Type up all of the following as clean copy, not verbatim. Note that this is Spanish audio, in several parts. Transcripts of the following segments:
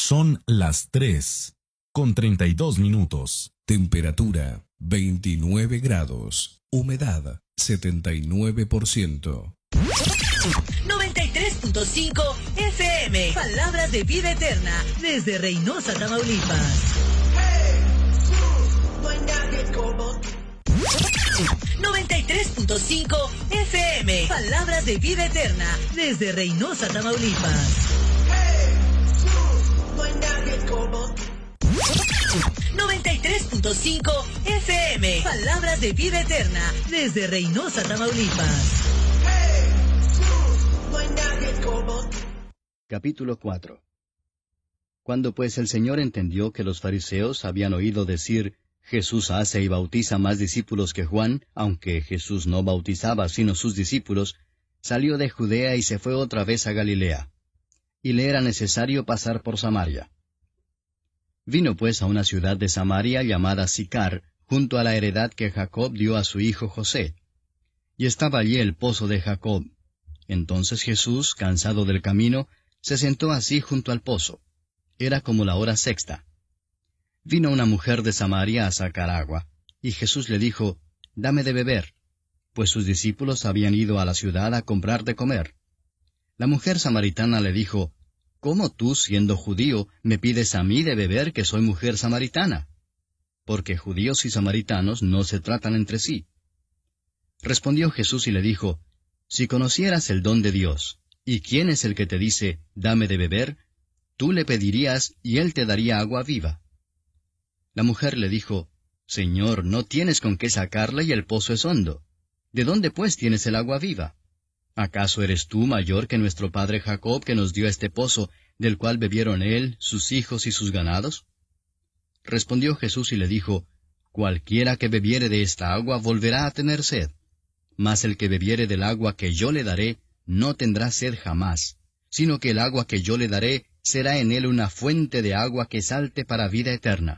Son las 3:32. Temperatura 29 grados. Humedad 79%. 93.5 FM. Palabras de vida eterna. Desde Reynosa, Tamaulipas. 93.5 FM. Palabras de vida eterna. Desde Reynosa, Tamaulipas. 93.5 FM. Palabras de vida eterna. Desde Reynosa, Tamaulipas. Capítulo 4. Cuando pues el Señor entendió que los fariseos habían oído decir, Jesús hace y bautiza más discípulos que Juan, aunque Jesús no bautizaba sino sus discípulos, salió de Judea y se fue otra vez a Galilea. Y le era necesario pasar por Samaria. Vino pues a una ciudad de Samaria llamada Sicar, junto a la heredad que Jacob dio a su hijo José. Y estaba allí el pozo de Jacob. Entonces Jesús, cansado del camino, se sentó así junto al pozo. Era como la hora sexta. Vino una mujer de Samaria a sacar agua, y Jesús le dijo, «Dame de beber», pues sus discípulos habían ido a la ciudad a comprar de comer. La mujer samaritana le dijo, «¿Cómo tú, siendo judío, me pides a mí de beber que soy mujer samaritana?» Porque judíos y samaritanos no se tratan entre sí. Respondió Jesús y le dijo, «Si conocieras el don de Dios, y quién es el que te dice, dame de beber, tú le pedirías y él te daría agua viva». La mujer le dijo, «Señor, no tienes con qué sacarla y el pozo es hondo. ¿De dónde pues tienes el agua viva? ¿Acaso eres tú mayor que nuestro padre Jacob, que nos dio este pozo, del cual bebieron él, sus hijos y sus ganados?» Respondió Jesús y le dijo, «Cualquiera que bebiere de esta agua volverá a tener sed, mas el que bebiere del agua que yo le daré no tendrá sed jamás, sino que el agua que yo le daré será en él una fuente de agua que salte para vida eterna».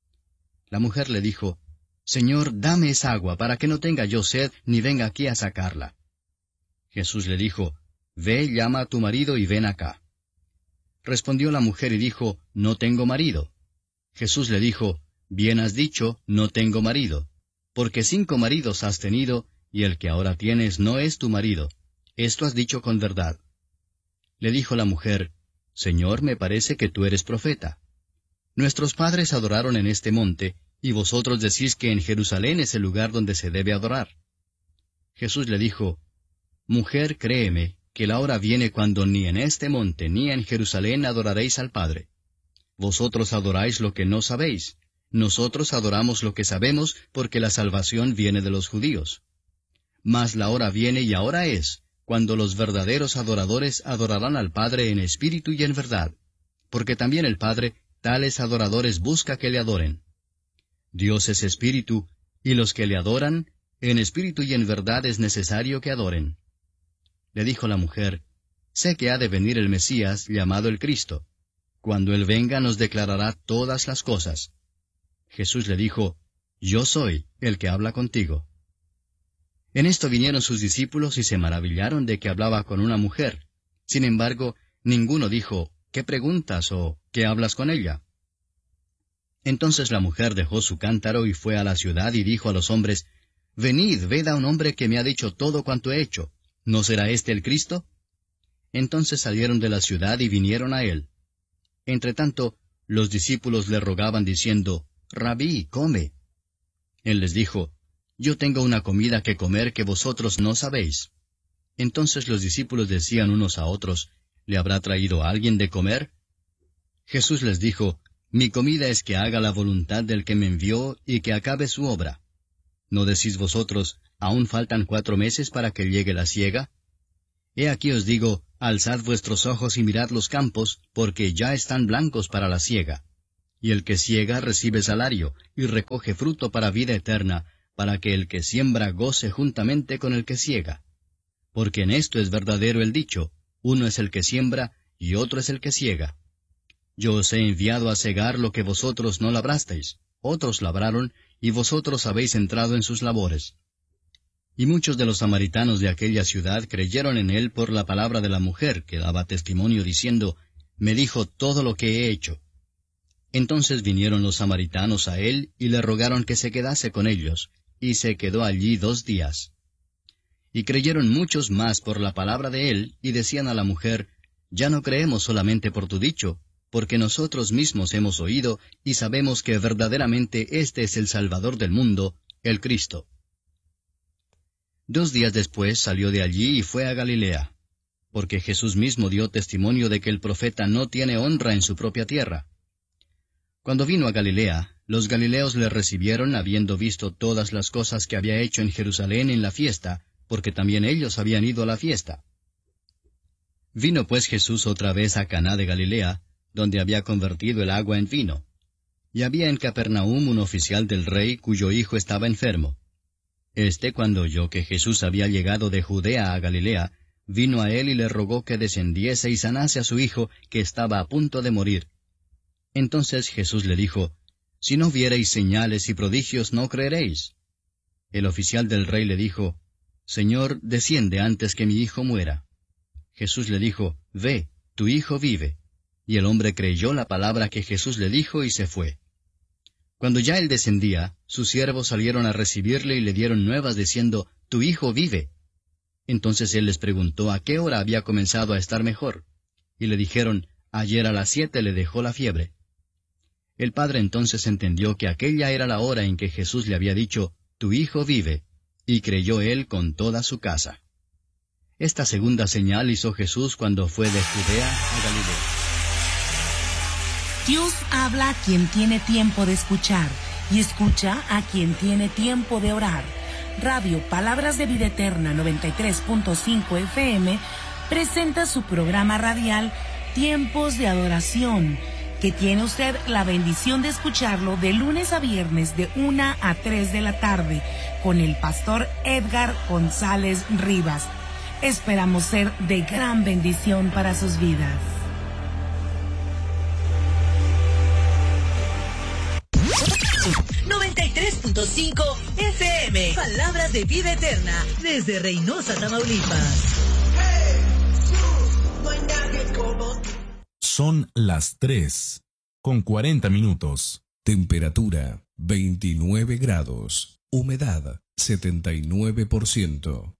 La mujer le dijo, «Señor, dame esa agua para que no tenga yo sed ni venga aquí a sacarla». Jesús le dijo, «Ve, llama a tu marido y ven acá». Respondió la mujer y dijo, «No tengo marido». Jesús le dijo, «Bien has dicho, no tengo marido, porque 5 maridos has tenido, y el que ahora tienes no es tu marido. Esto has dicho con verdad». Le dijo la mujer, «Señor, me parece que tú eres profeta. Nuestros padres adoraron en este monte, y vosotros decís que en Jerusalén es el lugar donde se debe adorar». Jesús le dijo, «Mujer, créeme, que la hora viene cuando ni en este monte ni en Jerusalén adoraréis al Padre. Vosotros adoráis lo que no sabéis, nosotros adoramos lo que sabemos, porque la salvación viene de los judíos. Mas la hora viene y ahora es, cuando los verdaderos adoradores adorarán al Padre en espíritu y en verdad, porque también el Padre tales adoradores busca que le adoren. Dios es espíritu, y los que le adoran, en espíritu y en verdad es necesario que adoren». Le dijo la mujer, «Sé que ha de venir el Mesías, llamado el Cristo. Cuando Él venga nos declarará todas las cosas». Jesús le dijo, «Yo soy el que habla contigo». En esto vinieron sus discípulos y se maravillaron de que hablaba con una mujer. Sin embargo, ninguno dijo, «¿Qué preguntas?» o «¿Qué hablas con ella?». Entonces la mujer dejó su cántaro y fue a la ciudad y dijo a los hombres, «Venid, ved a un hombre que me ha dicho todo cuanto he hecho. ¿No será éste el Cristo?». Entonces salieron de la ciudad y vinieron a él. Entretanto, los discípulos le rogaban diciendo, «Rabí, come». Él les dijo, «Yo tengo una comida que comer que vosotros no sabéis». Entonces los discípulos decían unos a otros, «¿Le habrá traído alguien de comer?». Jesús les dijo, «Mi comida es que haga la voluntad del que me envió y que acabe su obra. ¿No decís vosotros, aún faltan 4 meses para que llegue la siega? He aquí os digo, alzad vuestros ojos y mirad los campos, porque ya están blancos para la siega. Y el que siega recibe salario, y recoge fruto para vida eterna, para que el que siembra goce juntamente con el que siega. Porque en esto es verdadero el dicho, uno es el que siembra, y otro es el que siega. Yo os he enviado a segar lo que vosotros no labrasteis, otros labraron, y vosotros habéis entrado en sus labores». Y muchos de los samaritanos de aquella ciudad creyeron en él por la palabra de la mujer, que daba testimonio diciendo, Me dijo todo lo que he hecho. Entonces vinieron los samaritanos a él y le rogaron que se quedase con ellos, y se quedó allí 2 días. Y creyeron muchos más por la palabra de él, y decían a la mujer, Ya no creemos solamente por tu dicho, porque nosotros mismos hemos oído y sabemos que verdaderamente este es el Salvador del mundo, el Cristo. 2 días después salió de allí y fue a Galilea, porque Jesús mismo dio testimonio de que el profeta no tiene honra en su propia tierra. Cuando vino a Galilea, los galileos le recibieron habiendo visto todas las cosas que había hecho en Jerusalén en la fiesta, porque también ellos habían ido a la fiesta. Vino pues Jesús otra vez a Caná de Galilea, donde había convertido el agua en vino. Y había en Capernaum un oficial del rey cuyo hijo estaba enfermo. Cuando oyó que Jesús había llegado de Judea a Galilea, vino a él y le rogó que descendiese y sanase a su hijo, que estaba a punto de morir. Entonces Jesús le dijo, Si no viereis señales y prodigios, no creeréis. El oficial del rey le dijo, Señor, desciende antes que mi hijo muera. Jesús le dijo, Ve, tu hijo vive. Y el hombre creyó la palabra que Jesús le dijo y se fue. Cuando ya él descendía, sus siervos salieron a recibirle y le dieron nuevas diciendo, Tu hijo vive. Entonces él les preguntó a qué hora había comenzado a estar mejor. Y le dijeron, Ayer a las 7 le dejó la fiebre. El padre entonces entendió que aquella era la hora en que Jesús le había dicho, Tu hijo vive, y creyó él con toda su casa. Esta segunda señal hizo Jesús cuando fue de Judea a Galilea. Dios habla a quien tiene tiempo de escuchar y escucha a quien tiene tiempo de orar. Radio Palabras de Vida Eterna 93.5 FM presenta su programa radial Tiempos de Adoración, que tiene usted la bendición de escucharlo de lunes a viernes de 1 a 3 de la tarde con el pastor Edgar González Rivas. Esperamos ser de gran bendición para sus vidas. FM, Palabras de Vida Eterna, desde Reynosa, Tamaulipas. Son las 3:40. Temperatura 29 grados. Humedad 79%.